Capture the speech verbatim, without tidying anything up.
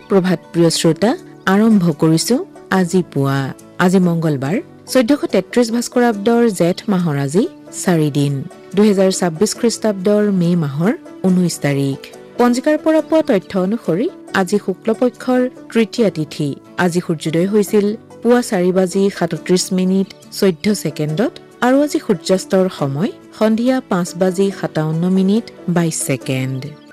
সুপ্ৰভাত প্ৰিয় শ্ৰোতা, আৰম্ভ কৰিছো আজি পুৱা। আজি মঙ্গলবাৰ চৈধ্যশ তেত্ৰিশ ভাস্কৰাব্দৰ জেঠ মাহৰ আজি চাৰি দিন, দুহেজাৰ ছাব্বিশ খ্ৰীষ্টাব্দৰ মে মাহৰ ঊনৈশ তাৰিখ। পঞ্জিকাৰ পৰা পোৱা তথ্য অনুসৰি আজি শুক্লপক্ষৰ তৃতীয়া তিথি। আজি সূৰ্যোদয় হৈছিল পুৱা চাৰি বাজি সাতত্ৰিশ মিনিট চৈধ্য ছেকেণ্ডত আৰু আজি সূৰ্যাস্তৰ সময় সন্ধিয়া পাঁচ বাজি সাতাৱন্ন মিনিট বাইশ ছেকেণ্ড।